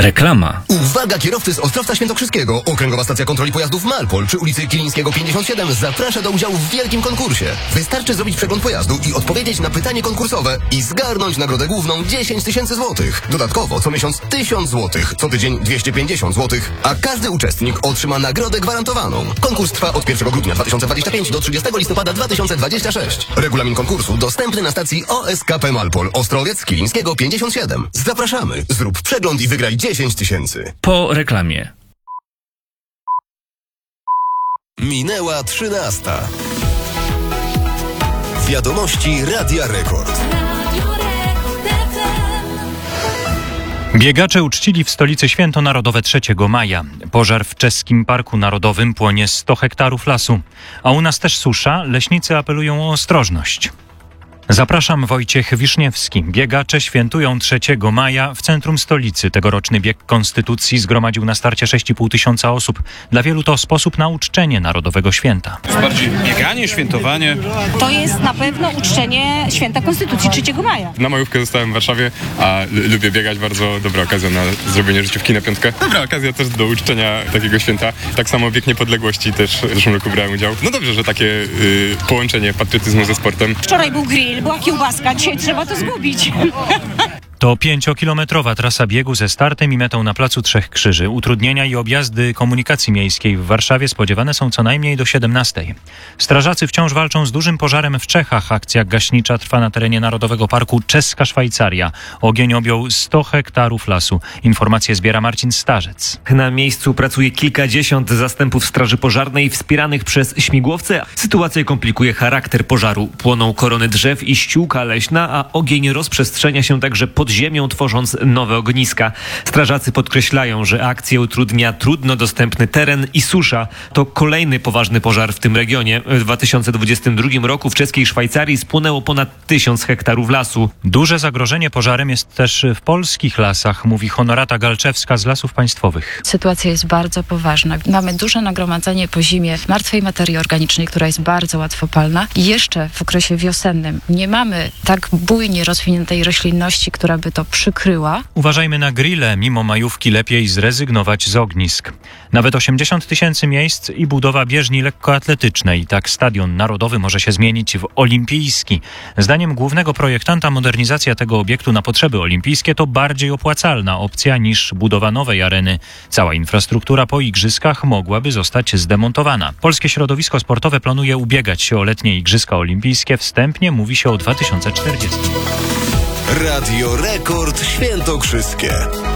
Reklama. Uwaga kierowcy z Ostrowca Świętokrzyskiego! Okręgowa Stacja Kontroli Pojazdów Malpol przy ulicy Kilińskiego 57 zaprasza do udziału w wielkim konkursie. Wystarczy zrobić przegląd pojazdu i odpowiedzieć na pytanie konkursowe i zgarnąć nagrodę główną 10 tysięcy złotych. Dodatkowo co miesiąc 1000 złotych, co tydzień 250 złotych, a każdy uczestnik otrzyma nagrodę gwarantowaną. Konkurs trwa od 1 grudnia 2025 do 30 listopada 2026. Regulamin konkursu dostępny na stacji OSKP Malpol, Ostrowiec Kilińskiego 57. Zapraszamy! Zrób przegląd i wygraj 10 tysięcy. Po reklamie. Minęła 13. Wiadomości Radia Rekord. Biegacze uczcili w stolicy święto narodowe 3 maja. Pożar w czeskim Parku Narodowym, płonie 100 hektarów lasu. A u nas też susza, leśnicy apelują o ostrożność. Zapraszam, Wojciech Wiszniewski. Biegacze świętują 3 maja w centrum stolicy. Tegoroczny bieg Konstytucji zgromadził na starcie 6,5 tysiąca osób. Dla wielu to sposób na uczczenie narodowego święta. To jest bardziej bieganie, świętowanie. To jest na pewno uczczenie święta Konstytucji 3 maja. Na majówkę zostałem w Warszawie, a lubię biegać. Bardzo dobra okazja na zrobienie życiówki na piątkę. Dobra okazja też do uczczenia takiego święta. Tak samo bieg niepodległości też w zeszłym roku brałem udział. No dobrze, że takie połączenie patriotyzmu ze sportem. Wczoraj był grill, była kiełbaska, dzisiaj trzeba to zgubić. To 5-kilometrowa trasa biegu ze startem i metą na Placu Trzech Krzyży. Utrudnienia i objazdy komunikacji miejskiej w Warszawie spodziewane są co najmniej do 17. Strażacy wciąż walczą z dużym pożarem w Czechach. Akcja gaśnicza trwa na terenie Narodowego Parku Czeska Szwajcaria. Ogień objął 100 hektarów lasu. Informacje zbiera Marcin Starzec. Na miejscu pracuje kilkadziesiąt zastępów straży pożarnej wspieranych przez śmigłowce. Sytuację komplikuje charakter pożaru. Płoną korony drzew i ściółka leśna, a ogień rozprzestrzenia się także pod ziemią, tworząc nowe ogniska. Strażacy podkreślają, że akcję utrudnia trudno dostępny teren i susza. To kolejny poważny pożar w tym regionie. W 2022 roku w czeskiej Szwajcarii spłonęło ponad 1000 hektarów lasu. Duże zagrożenie pożarem jest też w polskich lasach, mówi Honorata Galczewska z Lasów Państwowych. Sytuacja jest bardzo poważna. Mamy duże nagromadzenie po zimie martwej materii organicznej, która jest bardzo łatwopalna. I jeszcze w okresie wiosennym nie mamy tak bujnie rozwiniętej roślinności, która by to przykryła. Uważajmy na grille. Mimo majówki lepiej zrezygnować z ognisk. Nawet 80 tysięcy miejsc i budowa bieżni lekkoatletycznej. Tak Stadion Narodowy może się zmienić w olimpijski. Zdaniem głównego projektanta modernizacja tego obiektu na potrzeby olimpijskie to bardziej opłacalna opcja niż budowa nowej areny. Cała infrastruktura po igrzyskach mogłaby zostać zdemontowana. Polskie środowisko sportowe planuje ubiegać się o letnie igrzyska olimpijskie. Wstępnie mówi się o 2040. Radio Rekord Świętokrzyskie.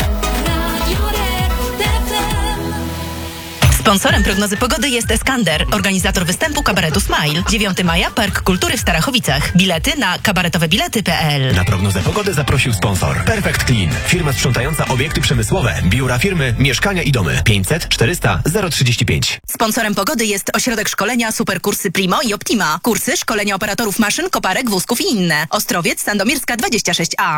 Sponsorem prognozy pogody jest Eskander, organizator występu kabaretu Smile. 9 maja Park Kultury w Starachowicach. Bilety na kabaretowebilety.pl. Na prognozę pogody zaprosił sponsor Perfect Clean, firma sprzątająca obiekty przemysłowe, biura firmy, mieszkania i domy. 500 400 035. Sponsorem pogody jest Ośrodek Szkolenia Superkursy Primo i Optima. Kursy szkolenia operatorów maszyn, koparek, wózków i inne. Ostrowiec, Sandomierska 26A.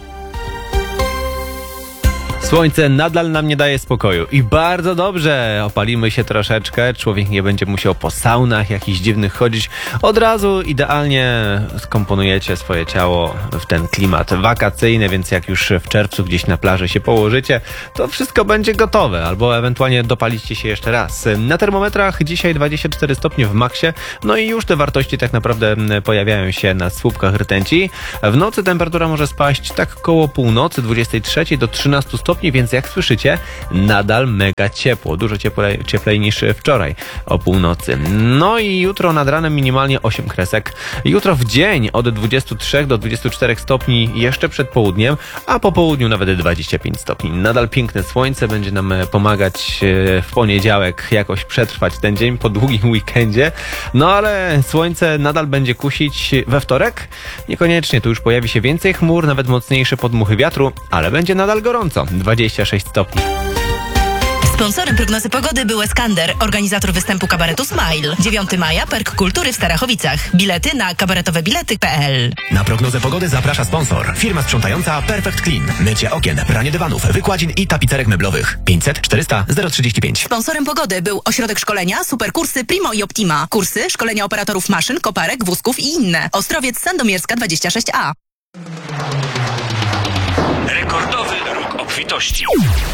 Słońce nadal nam nie daje spokoju i bardzo dobrze, opalimy się troszeczkę, człowiek nie będzie musiał po saunach jakichś dziwnych chodzić, od razu idealnie skomponujecie swoje ciało w ten klimat wakacyjny, więc jak już w czerwcu gdzieś na plaży się położycie, to wszystko będzie gotowe, albo ewentualnie dopalicie się jeszcze raz. Na termometrach dzisiaj 24 stopnie w maksie, no i już te wartości tak naprawdę pojawiają się na słupkach rtęci. W nocy temperatura może spaść tak koło północy, 23 do 13 stopni, więc jak słyszycie, nadal mega ciepło, dużo cieplej niż wczoraj o północy. No i jutro nad ranem minimalnie 8 kresek. Jutro w dzień od 23 do 24 stopni jeszcze przed południem, a po południu nawet 25 stopni. Nadal piękne słońce będzie nam pomagać w poniedziałek jakoś przetrwać ten dzień po długim weekendzie. No ale słońce nadal będzie kusić we wtorek. Niekoniecznie, tu już pojawi się więcej chmur, nawet mocniejsze podmuchy wiatru, ale będzie nadal gorąco. 26 stopni. Sponsorem prognozy pogody był Eskander, organizator występu kabaretu Smile. 9 maja Park Kultury w Starachowicach. Bilety na kabaretowebilety.pl. Na prognozę pogody zaprasza sponsor. Firma sprzątająca Perfect Clean. Mycie okien, pranie dywanów, wykładzin i tapicerek meblowych. 500 400 035. Sponsorem pogody był Ośrodek Szkolenia Superkursy Primo i Optima. Kursy szkolenia operatorów maszyn, koparek, wózków i inne. Ostrowiec, Sandomierska 26A. Rekordowy róg obfitości. obfitości.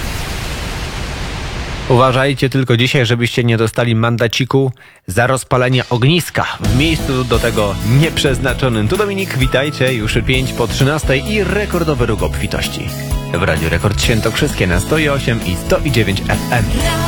Uważajcie tylko dzisiaj, żebyście nie dostali mandaciku za rozpalenie ogniska w miejscu do tego nieprzeznaczonym. Tu Dominik, witajcie, już 5 po 13 i rekordowy róg obfitości. W Radiu Rekord Świętokrzyskie na 108 i 109 FM.